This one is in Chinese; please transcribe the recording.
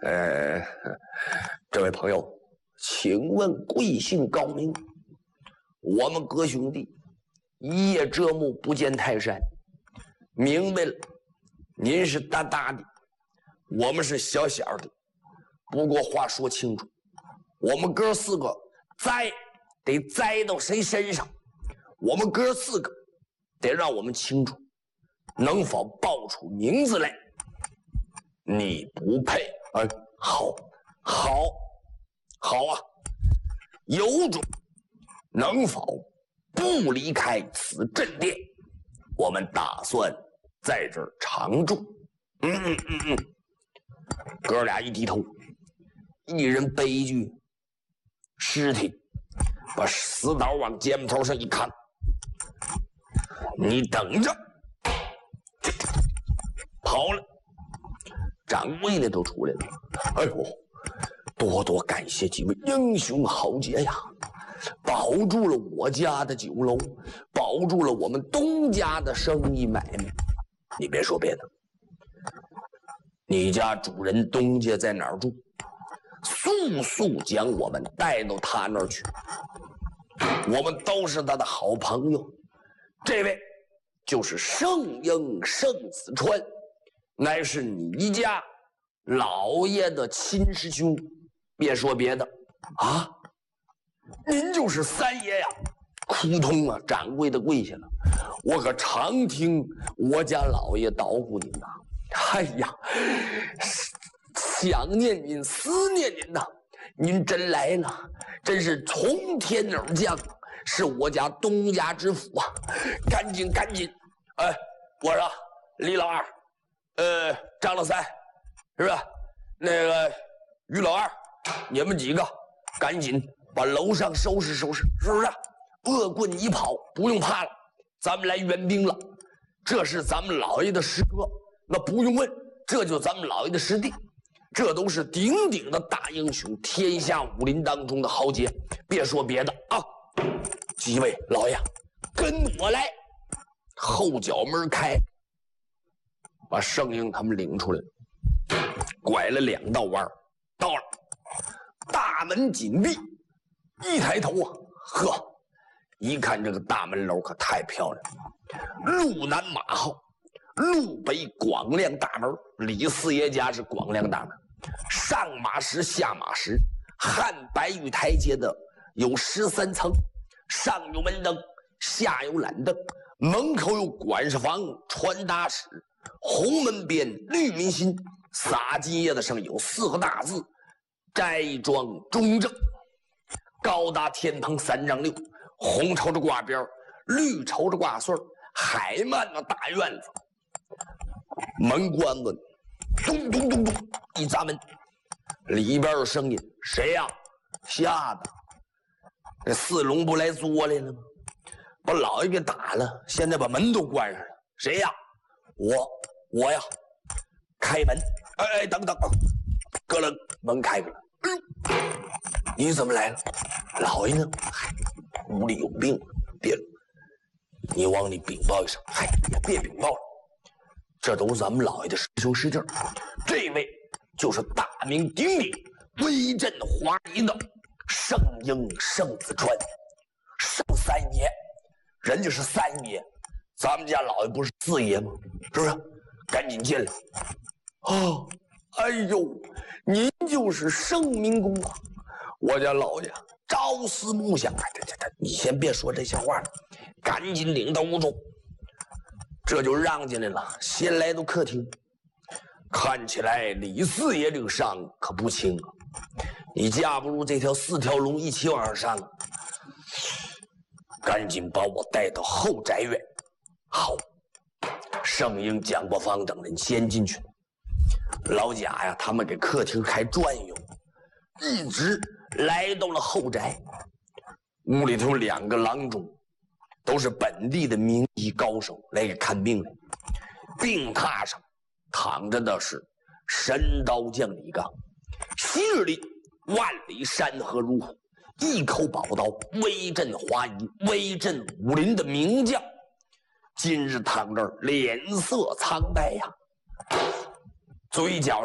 呃，这位朋友，请问贵姓高明？我们哥兄弟一叶遮目，不见泰山。明白了，您是大大的，我们是小小的。不过话说清楚，我们哥四个得栽到谁身上？我们哥四个得让我们清楚，能否报出名字来？你不配。好啊，有种，能否不离开此镇店？我们打算在这儿常住。哥俩一低头，一人背一具尸体，把死刀往肩膀头上一看，你等着，跑了。掌柜的都出来了。哎呦，多多感谢几位英雄豪杰呀，保住了我家的酒楼，保住了我们东家的生意买卖。你别说别的，你家主人东家在哪儿住？速将我们带到他那儿去。我们都是他的好朋友。这位就是圣婴圣子川，乃是你家老爷的亲师兄。别说别的啊，您就是三爷呀！扑通啊，掌柜的跪下了。我可常听我家老爷捣鼓您呐。哎呀，想念您，思念您呐。您真来了，真是从天而降，是我家东家之福啊！赶紧！我说李老二，张老三，是吧？那个于老二，你们几个赶紧把楼上收拾收拾，是不是？恶棍已跑，不用怕了，咱们来援兵了。这是咱们老爷的师哥，那不用问，这就咱们老爷的师弟，这都是鼎鼎的大英雄，天下武林当中的豪杰。别说别的啊，几位老爷，跟我来。后脚门开，把圣婴他们领出来了，拐了2道弯，到了，大门紧闭。一抬头啊，呵，一看这个大门楼可太漂亮了。路南马号，路北广亮大门，李四爷家是广亮大门。上马石下马石，汉白玉台阶的有13层，上有门灯，下有懒凳，门口有管事房、传达室，红门边绿民心，撒金叶子上有4个大字：斋庄中正。高达天棚3丈6，红绸子挂边，绿绸子挂穗，海漫的大院子。门关了，咚咚咚咚一砸门，里边有声音：谁呀？吓得这4龙不来作来了吗？把老爷给打了，现在把门都关上了。谁呀？我呀！开门！等等，咯楞，门开开了。你怎么来了？老爷呢？屋里有病，别了，你往里禀报一声。别禀报了，这都是咱们老爷的师兄师弟。这位就是大名鼎鼎、威震华夷的圣婴圣子川，圣三爷。人家是3爷，咱们家老爷不是4爷吗？是不是？赶紧进来。哦，哎呦，您就是圣明公啊！我家老爷朝思暮想。你先别说这些话了，赶紧领到屋中。这就让进来了，先来到客厅。看起来李四爷这个伤可不轻啊！你架不住这4条龙一起往上上啊！赶紧把我带到后宅院。好，圣婴、蒋国芳等人先进去。老贾呀，他们给客厅开转悠，一直来到了后宅。屋里头有2个郎中，都是本地的名医高手来给看病来。病榻上躺着的是神刀将李刚，昔日里万里山河如虎，一口宝刀威震华夷、威震武林的名将，今日躺这儿脸色苍白呀，嘴角